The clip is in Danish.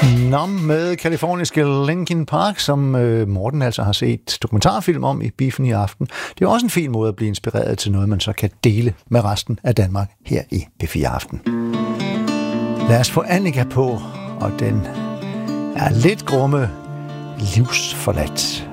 Numb med kaliforniske Linkin Park, som Morten altså har set dokumentarfilm om i Biffen i aften. Det er også en fin måde at blive inspireret til noget, man så kan dele med resten af Danmark her i P4 Aften. Lad os få Annika på, og den er lidt grumme livsforladt.